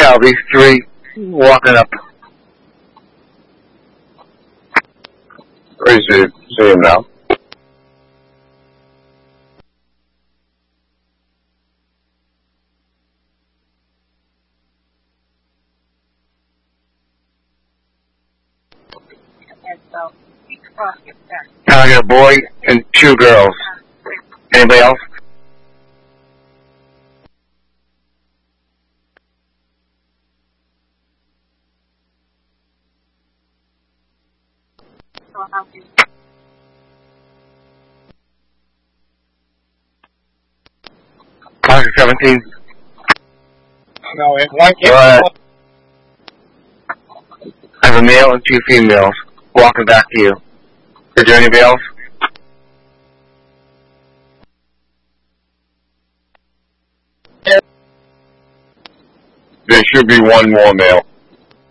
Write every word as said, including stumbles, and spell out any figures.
Cal, these three walking up. Where is he? See him now. Now I got a boy and two girls. Anybody else? Mark seventeen. No, it's one kid. Uh, I have a male and two females walking back to you. Is there anybody else? There should be one more male.